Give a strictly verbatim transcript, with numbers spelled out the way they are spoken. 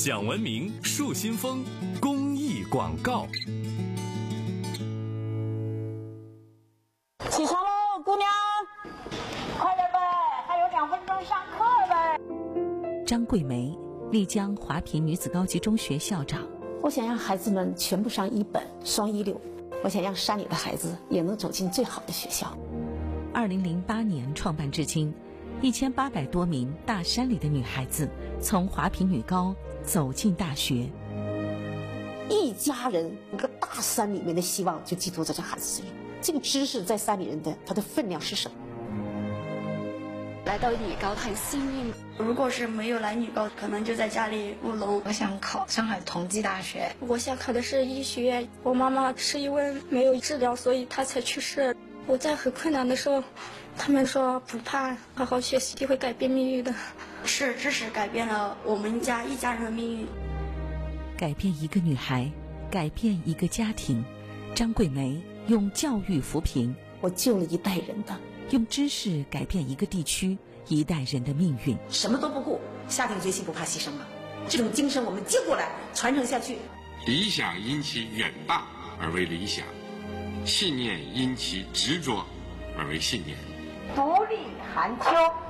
讲文明树新风公益广告。 起床喽，姑娘，快点呗，还有两分钟上课呗。 张桂梅，丽江华坪女子高级中学校长。 我想让孩子们全部上一本双一流，我想让山里的孩子也能走进最好的学校。 二零零八年创办至今，一千八百多名大山里的女孩子从华坪女高走进大学。 一家人一个大山里面的希望就寄托在这孩子身上。这个知识在山里人的它的分量是什么？ 来到女高很幸运， 如果是没有来女高，可能就在家里务农。 我想考上海同济大学， 我想考的是医学院。我妈妈是因为没有治疗，所以她才去世。我在很困难的时候，他们说不怕，好好学习会改变命运的。 是知识改变了我们家一家人的命运， 改变一个女孩，改变一个家庭。张桂梅用教育扶贫， 我救了一代人的。 用知识改变一个地区一代人的命运。 什么都不顾，下定决心不怕牺牲了，这种精神我们接过来传承下去。 理想因其远大而为理想，信念因其执着而为信念。 独立寒秋。